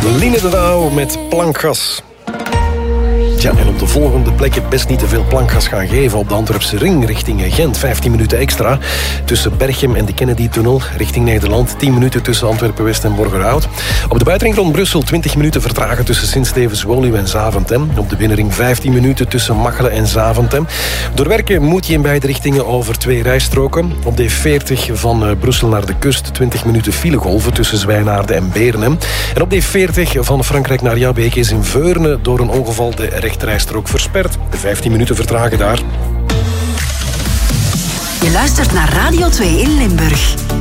Line de Douw met plankgas. Ja, en op de volgende plekken best niet te veel plankgas gaan geven. Op de Antwerpse ring richting Gent, 15 minuten extra. Tussen Berchem en de Kennedy-tunnel richting Nederland. 10 minuten tussen Antwerpen-West en Borgerhout. Op de buitenring rond Brussel 20 minuten vertragen tussen Sint-Stevens, Woluwe en Zaventem. Op de binnenring 15 minuten tussen Machelen en Zaventem. Doorwerken moet je in beide richtingen over 2 rijstroken. Op de 40 van Brussel naar de kust 20 minuten filegolven tussen Zwijnaarden en Beernem. En op de 40 van Frankrijk naar Jabeke is in Veurne door een ongeval de rechterrijstrook versperd. 15 minuten vertragen daar. Je luistert naar Radio 2 in Limburg.